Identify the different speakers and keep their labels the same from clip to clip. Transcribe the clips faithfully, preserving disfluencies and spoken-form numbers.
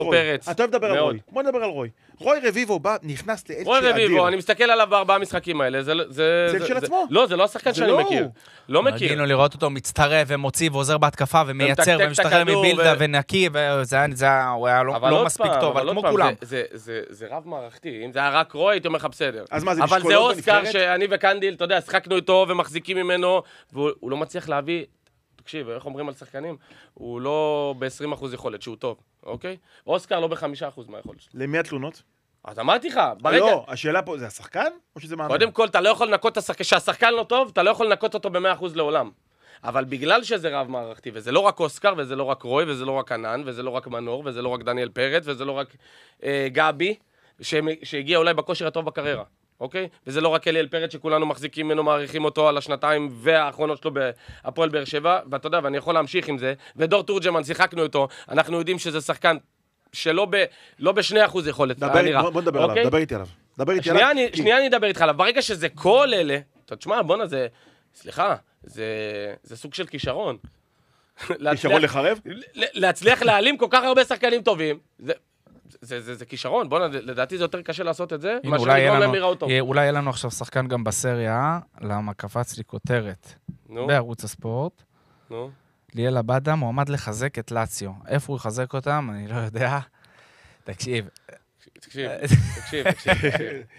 Speaker 1: פרץ.
Speaker 2: אתה אוהב לדבר על רוי. בוא נדבר על רוי. רוי רביבו בא, נכנס לאלצ'ה
Speaker 1: רוי
Speaker 2: אדיר.
Speaker 1: רביבו, אני מסתכל עליו בארבעה משחקים האלה. זה
Speaker 2: זה של עצמו.
Speaker 1: לא, זה לא השחקן שאני מכיר. לא מכיר.
Speaker 3: רגינו לראות אותו מצטרף ומוציא ועוזר בהתקפה ומייצר ומשתחרר מבילדה ונקי, הוא היה לא מספיק טוב, אבל כמו כולם.
Speaker 1: זה רב מערכתי. אם זה היה רק רוי, הייתי אומר לך בסדר.
Speaker 2: אז מה, זה
Speaker 1: אבל זה
Speaker 2: משקולות
Speaker 1: אוסקר
Speaker 2: בנבחרת?
Speaker 1: שאני וקנדיל, אתה יודע, שחקנו איתו ומחזיקים ממנו, והוא לא מצליח להביא, תקשיב, איך אומרים על שחקנים? הוא לא ב-עשרים אחוז יכולת, שהוא טוב, אוקיי? אוסקר לא ב-חמישה אחוז מהיכולת שלו.
Speaker 2: למי התלונות?
Speaker 1: אז אמרתי לך, ברגע...
Speaker 2: לא, השאלה פה, זה השחקן? או שזה מאמן?
Speaker 1: קודם כל, אתה לא יכול לנקות את השחקן, כשהשחקן לא טוב, אתה לא יכול לנקות אותו ב-מאה אחוז לעולם. אבל בגלל שזה רב מערכתי, וזה לא רק אוסקר, וזה לא רק רוי, וזה לא רק ענן, וזה לא רק מנור, וזה לא רק דניאל פרץ, וזה לא רק אה, גבי, שהגיע אולי בכושר הטוב בקריירה. אוקיי? וזה לא רק אליאל פרץ שכולנו מחזיקים ממנו, מעריכים אותו על השנתיים והאחרונות שלו בהפועל באר שבע, ואתה יודע, ואני יכול להמשיך עם זה, ודור תורג'מן, שיחקנו איתו, אנחנו יודעים שזה שחקן שלא ב, לא בשני אחוז יכולת.
Speaker 2: דבר, בוא נדבר עליו, דבר איתי עליו. דבר איתי עליו.
Speaker 1: שנייה אני אדבר איתך עליו, ברגע שזה כל אלה, אתה תשמע, בונה, זה, סליחה, זה, זה סוג של כישרון.
Speaker 2: כישרון לחרב?
Speaker 1: להצליח להעלים כל כך הרבה שחקנים טובים, זה... זה, זה, זה כישרון, בוא, לדעתי זה יותר קשה לעשות את זה, מה שנגרום להם לראות טוב.
Speaker 3: אולי יהיה לנו עכשיו שחקן גם בסריה, למה קפץ לי כותרת בערוץ הספורט.
Speaker 1: נו.
Speaker 3: ליאל עבדה מועמד לחזק את לאציו. איפה הוא יחזק אותם? אני לא יודע. תקשיב.
Speaker 1: תקשיב, תקשיב, תקשיב.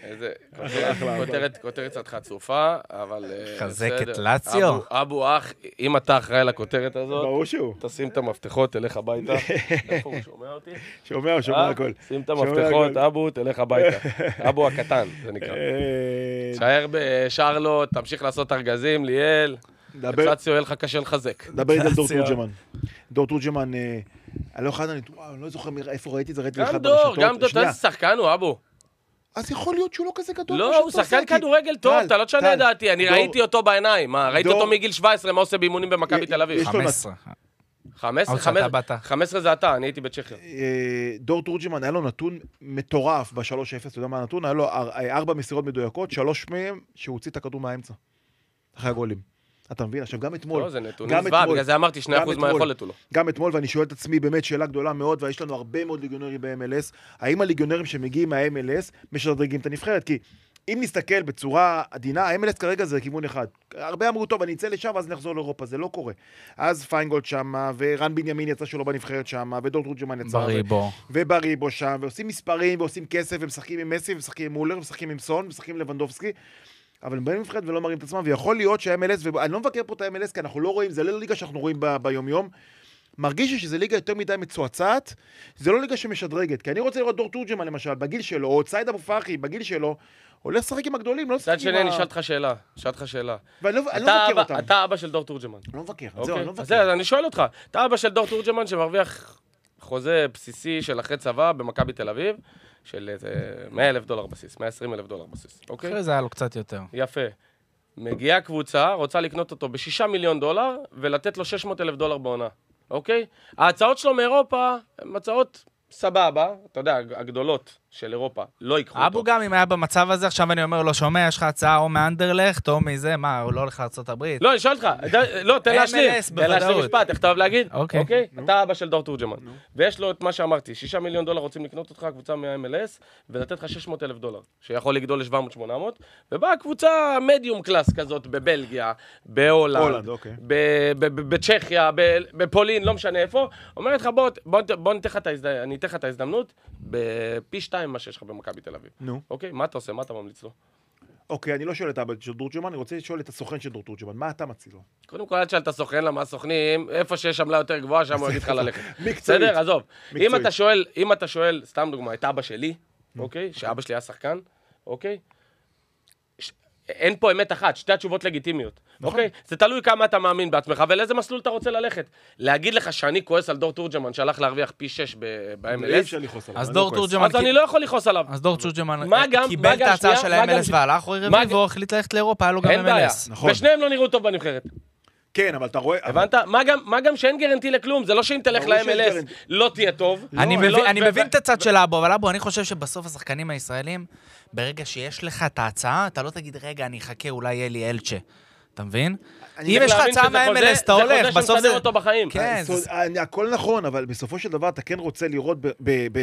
Speaker 1: כותרת קצת חצופה, אבל...
Speaker 3: חזק את לאציו?
Speaker 1: אבו אח, אם אתה אחראי על הכותרת הזאת,
Speaker 2: ברור שהוא.
Speaker 1: תשים את המפתחות, תלך הביתה. איפה הוא שומע אותי?
Speaker 2: שומע, הוא שומע הכל.
Speaker 1: שים את המפתחות, אבו, תלך הביתה. אבו הקטן, זה נקרא. שער בשרלוט, תמשיך לעשות ארגזים, ליאל. לאציו, יהיה לך קשה לחזק.
Speaker 2: דבר איתי על דור תורג'מן. דור תורג'מן... אני לא יכול לדעת, אני לא זוכר איפה ראיתי את זה, ראיתי לך ברשתות.
Speaker 1: גם דור, אתה שחקן הוא, אבו.
Speaker 2: אז יכול להיות שהוא לא כזה גדול.
Speaker 1: לא, הוא שחקן כדורגל טוב, אתה לא תשנה דעתי, אני ראיתי אותו בעיניים. מה, ראיתי אותו מגיל שבע עשרה, מה עושה באימונים במכבי תל אביב?
Speaker 3: חמש עשרה.
Speaker 1: חמש עשרה זה אתה, אני הייתי בצ'כיה.
Speaker 2: דור תורג'מן היה לו נתון מטורף ב-שלוש אפס, אתה יודע מה הנתון? היה לו ארבע מסירות מדויקות, שלוש מהם שהוא הוציא את הכדור מהאמצע. אחרי הגולים. אתה מבין? עכשיו גם אתמול...
Speaker 1: לא, זה נתונים זוועה, בגלל זה אמרתי שני אחוז מהיכולת הוא לא.
Speaker 2: גם אתמול, ואני שואל את עצמי באמת שאלה גדולה מאוד, ויש לנו הרבה מאוד ליגיונרים ב-אם אל אס, האם הליגיונרים שמגיעים מה-אם אל אס משדרגים את הנבחרת? כי אם נסתכל בצורה עדינה, ה-אם אל אס כרגע זה כיוון אחד. הרבה אמרו, טוב, אני אצא לשם, ואז נחזור לאירופה, זה לא קורה. אז פיינגולד שמה, ורן בנימין יצא שלו בנבחרת שמה, ודור תורג'מן יצא.
Speaker 3: בריבו.
Speaker 2: ובריבו שם, ועושים מספרים, ועושים כסף, ומשחקים עם מסי, ומשחקים עם מולר, ומשחקים עם סון, ומשחקים עם לבנדובסקי. אבל הם באים נבחרת ולא מראים את עצמם, ויכול להיות שה-אם אל אס, ואני לא מבקר פה את ה-אם אל אס, כי אנחנו לא רואים, זה לא ליגה שאנחנו רואים ב- ביום-יום, מרגיש לי שזה ליגה יותר מדי מצועצעת, זה לא ליגה שמשדרגת, כי אני רוצה לראות דור תורג'מן למשל, בגיל שלו, או סייד אבו פרחי, בגיל שלו, הולך לשחק עם הגדולים, לא לשחק עם ה...
Speaker 1: צד שני, אני אשאל אותך שאלה, אשאל אותך שאלה.
Speaker 2: ואני לא מבקר אותם.
Speaker 1: אתה אבא של דור תורג'מן.
Speaker 2: אני לא מבקר, זהו, אני לא מבקר.
Speaker 1: אז אני שואל אותך, אתה אבא של דור תורג'מן שמרוויח חוזה בסיסי של אחרי צבא במכבי תל אביב, של מאה אלף דולר בסיס, מאה ועשרים אלף דולר בסיס, אוקיי?
Speaker 3: אחרי זה היה לו קצת יותר.
Speaker 1: יפה. מגיעה קבוצה, רוצה לקנות אותו בשישה מיליון דולר, ולתת לו שש מאות אלף דולר בעונה, אוקיי? ההצעות שלו מאירופה, הן הצעות סבבה, אתה יודע, הגדולות של אירופה, לא ייקחו אותו.
Speaker 3: אבו גם אם היה במצב הזה, עכשיו אני אומר לו, שומע, יש לך הצעה או מאנדרלכט, או מזה, מה, הוא לא הולך לארצות הברית?
Speaker 1: לא, אני שואל אותך, לא, תן להשלים, תן להשלים משפט, איך אתה אוהב להגיד?
Speaker 3: אוקיי.
Speaker 1: אתה אבא של דור תורג'מן, ויש לו את מה שאמרתי, שישה מיליון דולר רוצים לקנות אותך, קבוצה מה-אם אל אס, ולתת לך שש מאות אלף דולר, שיכול לגדול ל-שבע מאות שמונה מאות, ובאה קבוצה מדיום קלאס כזאת, בבלגיה, בהולנד, בצ'כיה, בפולין, לא משנה איפה, אומרת לך, בוא אני אתן לך את ההזדמנות, בפי שתיים מה שיש לך במכבי תל אביב.
Speaker 2: נו.
Speaker 1: אוקיי? מה אתה עושה? מה אתה ממליץ לו?
Speaker 2: אוקיי, אני לא שואל את האבא של דור תורג'מן, אני רוצה לשאול את הסוכן של דור תורג'מן. מה אתה מציע לו?
Speaker 1: קודם כל, תשאל את הסוכן, למה הסוכנים, איפה שיש עמלה יותר גבוהה, שם הוא יגיד לך ללכת.
Speaker 2: מקצועית.
Speaker 1: בסדר? עזוב. אם אתה שואל, אם אתה שואל, סתם דוגמה, את אבא שלי, אוקיי? שאבא שלי היה שחקן, אוקיי? אין פה אמת אחת, שתי התשובות לגיטימיות. אוקיי? זה תלוי כמה אתה מאמין בעצמך, ולאיזה מסלול אתה רוצה ללכת. להגיד לך שאני כועס על דור תורג'מן, שהלך להרוויח פי שש ב-אם אל אס.
Speaker 3: אז דור תורג'מן...
Speaker 1: אז אני לא יכול לכעוס עליו.
Speaker 3: אז דור תורג'מן קיבל את ההצעה של ה-אם אל אס והלך, רוי רביבו החליט ללכת לאירופה, היה לו גם אם אל אס.
Speaker 1: ושניהם לא נראו טוב בנבחרת.
Speaker 2: כן, אבל אתה רואה...
Speaker 1: הבנת? מה גם שאין גרנטי לכלום, זה לא שאם תלך ל-אם אל אס לא תהיה טוב.
Speaker 3: אני מבין את הצד של אבו, אבל אבו, אני חושב שבסוף השחקנים הישראלים, ברגע שיש לך את ההצעה, אתה לא תגיד, רגע, אני אחכה, אולי יהיה לי אלצ'ה. אתה מבין? אם יש לך הצעה מה-אם אל אס, אתה הולך, בסוף זה...
Speaker 1: אותו בחיים.
Speaker 2: הכל נכון, אבל בסופו של דבר אתה כן רוצה לראות